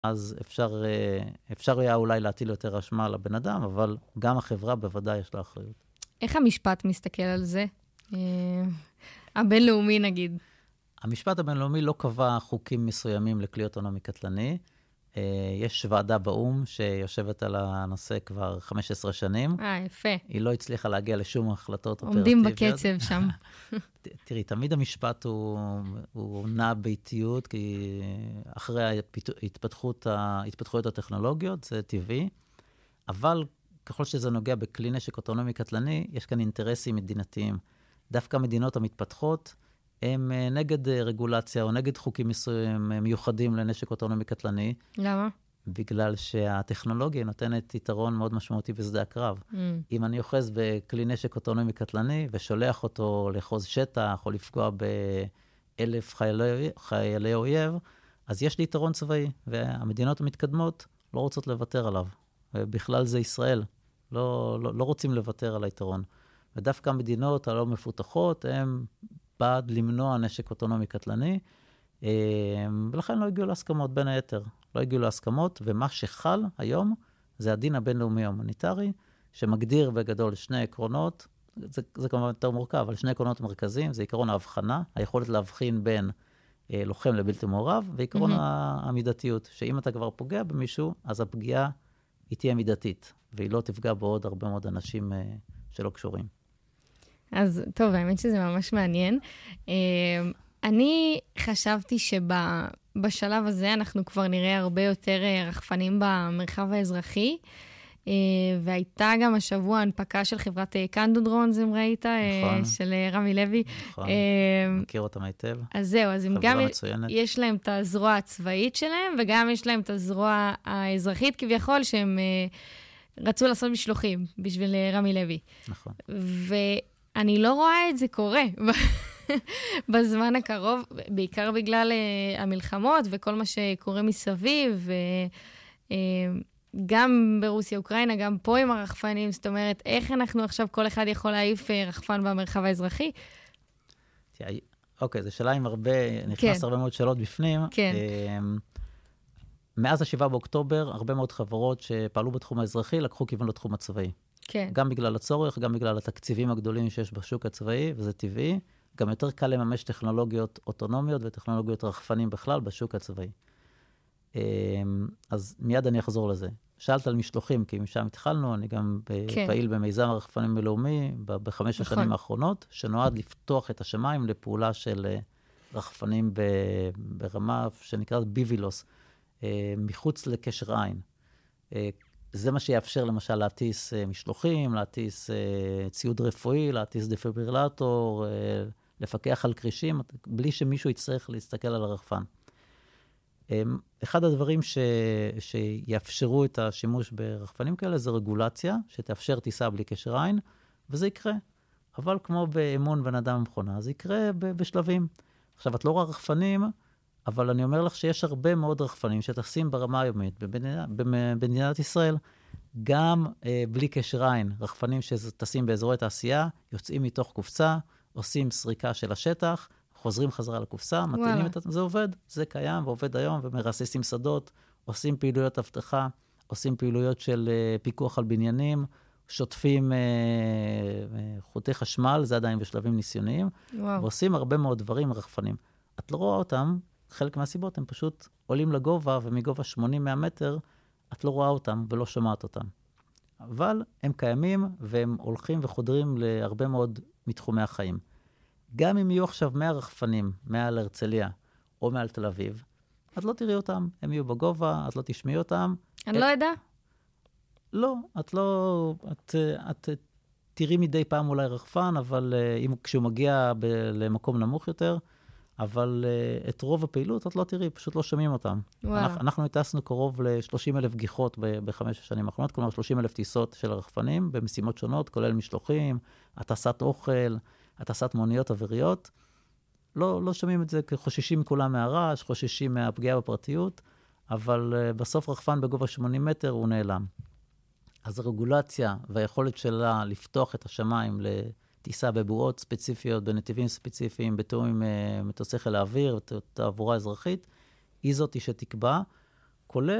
אז אפשר היה אולי להטיל יותר אשמה על הבן אדם, אבל גם החברה בוודאי יש לה אחריות. איך המשפט מסתכל על זה? הבינלאומי נגיד. המשפט הבינלאומי לא קבע חוקים מסוימים לכלי אוטונומי קטלני. יש ועדה באום שיושבת על הנושא כבר 15 שנים. יפה. היא לא הצליחה להגיע לשום החלטות אופרטיביות. עומדים בקצב שם. תראי, תמיד הוא נע באיטיות, כי אחרי ההתפתחויות הטכנולוגיות, זה טבעי, אבל ככל שזה נוגע בכלי נשק אוטונומי קטלני, יש כאן אינטרסים מדינתיים. דווקא המדינות המתפתחות, הם נגד רגולציה או נגד חוקים מיוחדים לנשק אוטונומי קטלני. למה? בגלל שהטכנולוגיה נותנת יתרון מאוד משמעותי בשדה הקרב. אם אני אוחז בכלי נשק אוטונומי קטלני ושולח אותו לחוז שטח או לפגוע ב1,000 חיילי אויב, אז יש לי יתרון צבאי, והמדינות המתקדמות לא רוצות לוותר עליו. ובכלל זה ישראל. לא רוצים לוותר על היתרון. ודווקא המדינות הלא מפותחות, הן בעד למנוע נשק אוטונומי קטלני, ולכן לא הגיעו להסכמות בין היתר. לא הגיעו להסכמות, ומה שחל היום זה הדין הבינלאומי ההומניטרי, שמגדיר בגדול שני עקרונות, זה כמובן יותר מורכב, אבל שני עקרונות מרכזיים, זה עקרון ההבחנה, היכולת להבחין בין לוחם לבלתי מעורב, ועקרון המידתיות, שאם אתה כבר פוגע במישהו, אז הפגיעה היא תהיה מידתית, והיא לא תפגע בעוד הרבה מאוד אנשים שלא קשורים. אז טוב, האמת שזה ממש מעניין. אני חשבתי שבשלב הזה אנחנו כבר נראה הרבה יותר רחפנים במרחב האזרחי, והייתה גם השבוע הנפקה של חברת קנדודרונס, אם ראית, נכון. של רמי לוי. נכון, מכיר אותם היטב. אז זהו, אז הם גם יש להם את הזרוע הצבאית שלהם, וגם יש להם את הזרוע האזרחית, כביכול שהם רצו לעשות משלוחים בשביל רמי לוי. נכון. ואני לא רואה את זה קורה בזמן הקרוב, בעיקר בגלל המלחמות וכל מה שקורה מסביב, גם ברוסיה, אוקראינה, גם פה עם הרחפנים, זאת אומרת, איך אנחנו עכשיו, כל אחד יכול להעיף רחפן במרחב האזרחי? אוקיי, זו שאלה עם הרבה, נכנס הרבה מאוד שאלות בפנים. כן. מאז ה7 באוקטובר, הרבה מאוד חברות שפעלו בתחום האזרחי, לקחו כיוון לתחום הצבאי. כן. גם בגלל הצורך, גם בגלל התקציבים הגדולים שיש בשוק הצבאי, וזה טבעי. גם יותר קל לממש טכנולוגיות אוטונומיות וטכנולוגיות רחפנים בכלל בשוק הצבאי. אז מיד אני אחזור לזה. שאלת על משלוחים, כי משם התחלנו, אני גם פעיל במיזם הרחפנים בלאומי ב5 השנים האחרונות, שנועד לפתוח את השמיים לפעולה של רחפנים ברמה שנקראת ביבילוס, מחוץ לקשר עין. זה מה שיאפשר למשל להטיס משלוחים, להטיס ציוד רפואי, להטיס דפיברילטור, לפקח על קרישים, בלי שמישהו יצטרך להסתכל על הרחפן. אחד הדברים שיאפשרו את השימוש ברחפנים כאלה זה רגולציה, שתאפשר טיסה בלי קשר עין, וזה יקרה. אבל כמו באמון בין אדם ומכונה, זה יקרה בשלבים. עכשיו, את לא רואה רחפנים, אבל אני אומר לך שיש הרבה מאוד רחפנים שטסים ברמה היומית במדינת ישראל. גם בלי קשר עין, רחפנים שטסים באזורי תעשייה, יוצאים מתוך קופסה, עושים סריקה של השטח, חוזרים חזרה לקופסה, מתאינים את זה עובד, זה קיים ועובד היום, ומרססים שדות, עושים פעילויות אבטחה, עושים פעילויות של פיקוח על בניינים, שוטפים חוטי חשמל, זה עדיין בשלבים ניסיוניים, ועושים הרבה מאוד דברים מרחפנים. את לא רואה אותם, חלק מהסיבות הם פשוט עולים לגובה, ומגובה 80-100 מטר, את לא רואה אותם ולא שומעת אותם. אבל הם קיימים, והם הולכים וחודרים להרבה מאוד מתחומי החיים. גם אם יהיו עכשיו 100 רחפנים מעל הרצליה או מעל תל אביב, את לא תראי אותם, הם יהיו בגובה, את לא תשמעי אותם. אני לא יודע? לא, את תראי מדי פעם אולי רחפן, אבל כשהוא מגיע למקום נמוך יותר, אבל את רוב הפעילות את לא תראי, פשוט לא שומעים אותם. אנחנו הטסנו קרוב ל-30,000 גיחות ב5 השנים האחרונות, כלומר 30,000 טיסות של הרחפנים במשימות שונות, כולל משלוחים, הטסת אוכל, הטסת מוניות אוויריות. לא שומעים את זה, חוששים מכולם מהרעש, חוששים מהפגיעה בפרטיות, אבל בסוף רחפן בגובה 80 מטר הוא נעלם. אז הרגולציה והיכולת שלה לפתוח את השמיים לטיסה בבועות ספציפיות, בנתיבים ספציפיים, בתיאום עם מטוסי חיל האוויר, תעבורה אזרחית, היא זאת שתקבע. כולל